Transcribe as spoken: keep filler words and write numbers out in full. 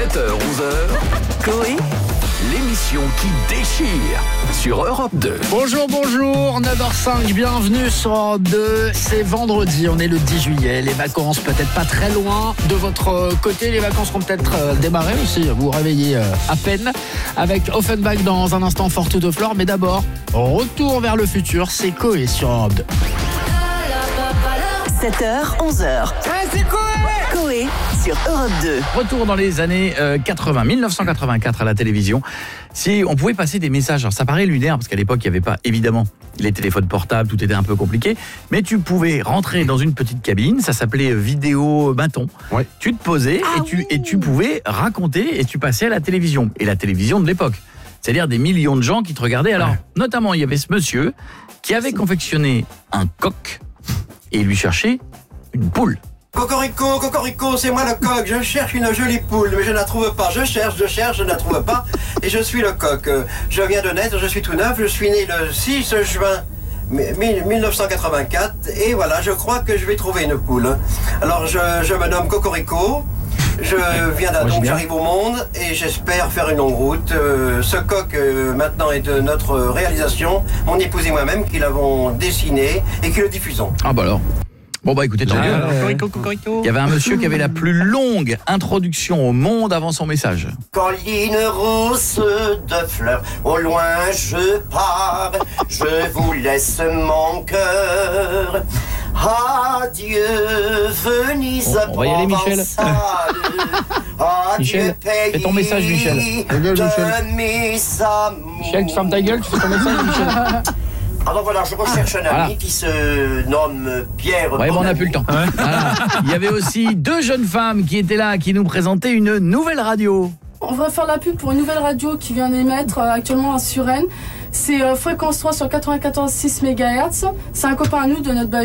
sept heures onze heures, Coé, l'émission qui déchire sur Europe deux. Bonjour, bonjour, neuf heures cinq, bienvenue sur Europe deux. C'est vendredi, on est le dix juillet. Les vacances peut-être pas très loin de votre côté. Les vacances vont peut-être euh, démarrer aussi. Vous vous réveillez euh, à peine avec Offenbach dans un instant, Forte de Flore. Mais d'abord, retour vers le futur, c'est Coé sur Europe deux. sept heures onze heures. Ouais, c'est Coé Coé sur Europe deux. Retour dans les années euh, quatre-vingts, dix-neuf cent quatre-vingt-quatre à la télévision. Si on pouvait passer des messages, alors ça paraît lunaire parce qu'à l'époque il n'y avait pas évidemment les téléphones portables, tout était un peu compliqué, mais tu pouvais rentrer dans une petite cabine, ça s'appelait vidéo bâton. Ouais. Tu te posais ah et tu oui. et tu pouvais raconter et tu passais à la télévision et la télévision de l'époque. C'est-à-dire des millions de gens qui te regardaient. Alors, ouais. notamment il y avait ce monsieur qui avait confectionné un coq et il lui cherchait une poule. Cocorico, cocorico, c'est moi le coq, je cherche une jolie poule, mais je ne la trouve pas, je cherche, je cherche, je ne la trouve pas, et je suis le coq. Je viens de naître, je suis tout neuf, je suis né le six juin mille neuf cent quatre-vingt-quatre, et voilà, je crois que je vais trouver une poule. Alors je, je me nomme Cocorico, je viens d'Adam, j'arrive au monde, et j'espère faire une longue route. Euh, ce coq, euh, maintenant, est de notre réalisation, mon épouse et moi-même, qui l'avons dessiné, et qui le diffusons. Ah bah alors Bon bah écoutez, tant mieux. Il y avait un monsieur qui avait la plus longue introduction au monde avant son message. Colline rousse de fleurs, au loin je pars, je vous laisse mon cœur. Adieu, Venise, bon, on va y aller, Michel. Michel, fais ton message, Michel. Ta gueule, Michel. Michel, tu fermes ta gueule, tu fais ton message, Michel. Alors voilà, je recherche un ami voilà. qui se nomme Pierre. Ouais, bon, on n'a plus le temps. Ouais. Voilà. Il y avait aussi deux jeunes femmes qui étaient là, qui nous présentaient une nouvelle radio. On va faire la pub pour une nouvelle radio qui vient d'émettre euh, actuellement sur Rennes. C'est euh, Fréquence trois sur quatre-vingt-quatorze virgule six mégahertz. C'est un copain à nous de notre